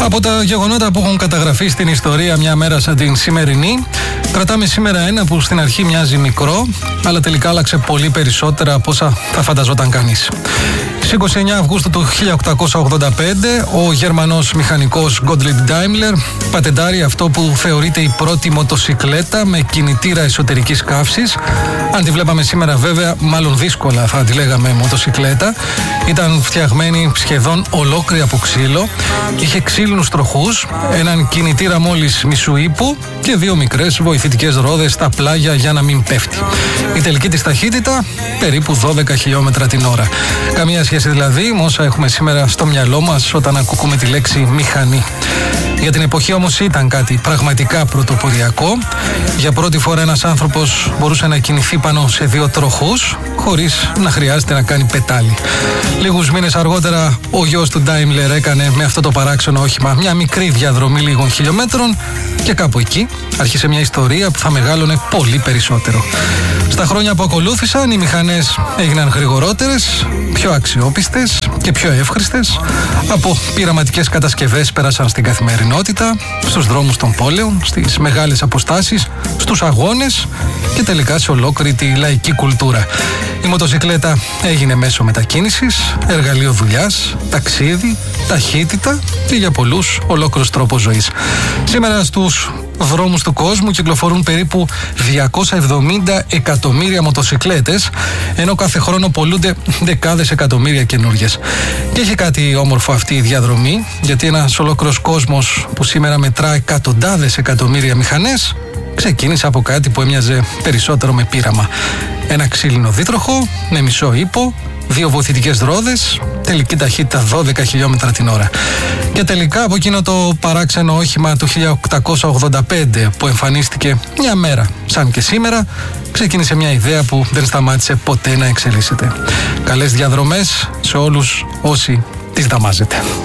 Από τα γεγονότα που έχουν καταγραφεί στην ιστορία μια μέρα σαν την σημερινή, κρατάμε σήμερα ένα που στην αρχή μοιάζει μικρό, αλλά τελικά άλλαξε πολύ περισσότερα από όσα θα φανταζόταν κανείς. Στις 29 Αυγούστου του 1885, ο Γερμανός μηχανικός Gottlieb Daimler πατεντάρει αυτό που θεωρείται η πρώτη μοτοσικλέτα με κινητήρα εσωτερικής καύσης. Αν τη βλέπαμε σήμερα βέβαια, μάλλον δύσκολα θα τη λέγαμε μοτοσικλέτα. Ήταν φτιαγμένη σχεδόν ολόκληρη από ξύλο, είχε ξύλινους τροχούς, έναν κινητήρα μόλις μισού ύπου και δύο μικρές βοηθητικές ρόδες στα πλάγια για να μην πέφτει. Η τελική της ταχύτητα περίπου 12 χιλιόμετρα την ώρα. Καμία σχέση δηλαδή με όσα έχουμε σήμερα στο μυαλό μας όταν ακούμε τη λέξη μηχανή. Για την εποχή όμως ήταν κάτι πραγματικά πρωτοποριακό. Για πρώτη φορά ένας άνθρωπος μπορούσε να κινηθεί πάνω σε δύο τροχούς χωρίς να χρειάζεται να κάνει πετάλι. Λίγους μήνες αργότερα ο γιος του Daimler έκανε με αυτό το παράξενο όχημα μια μικρή διαδρομή λίγων χιλιόμετρων και κάπου εκεί άρχισε μια ιστορία που θα μεγάλωνε πολύ περισσότερο. Στα χρόνια που ακολούθησαν οι μηχανές έγιναν γρηγορότερες, πιο αξιόπιστες και πιο εύχριστες. Από πειραματικές κατασκευές πέρασαν στην καθημερινότητα, στους δρόμους των πόλεων, στις μεγάλες αποστάσεις, στους αγώνες και τελικά σε ολόκληρη τη λαϊκή κουλτούρα. Η μοτοσικλέτα έγινε μέσο μετακίνησης, εργαλείο δουλειάς, ταξίδι, ταχύτητα και για πολλούς ολόκληρος τρόπος ζωής. Σήμερα στους δρόμους του κόσμου κυκλοφορούν περίπου 270 εκατομμύρια μοτοσικλέτες, ενώ κάθε χρόνο πωλούνται δεκάδες εκατομμύρια καινούργιες. Και έχει κάτι όμορφο αυτή η διαδρομή, γιατί ένας ολόκληρος κόσμος που σήμερα μετρά εκατοντάδες εκατομμύρια μηχανές ξεκίνησε από κάτι που έμοιαζε περισσότερο με πείραμα. Ένα ξύλινο δίτροχο με μισό ύπο, δύο βοηθητικές ρόδες, τελική ταχύτητα 12 χιλιόμετρα την ώρα. Και τελικά από εκείνο το παράξενο όχημα του 1885 που εμφανίστηκε μια μέρα σαν και σήμερα, ξεκίνησε μια ιδέα που δεν σταμάτησε ποτέ να εξελίσσεται. Καλές διαδρομές σε όλους όσοι τις δαμάζετε.